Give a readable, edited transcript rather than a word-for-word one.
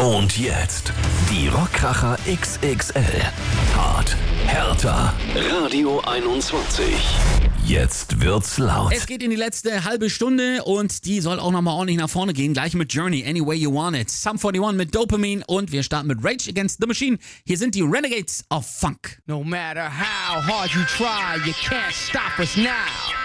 Und jetzt die Rockkracher XXL. Hart, härter. Radio 21. Jetzt wird's laut. Es geht in die letzte halbe Stunde und die soll auch nochmal ordentlich nach vorne gehen. Gleich mit Journey, Any Way You Want It. Sum 41 mit Dopamine und wir starten mit Rage Against the Machine. Hier sind die Renegades of Funk. No matter how hard you try, you can't stop us now.